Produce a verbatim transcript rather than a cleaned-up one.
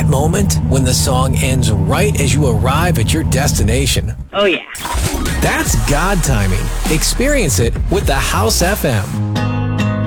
moment when the song ends right as you arrive at your destination. Oh, yeah. That's God timing. Experience it with the House F M.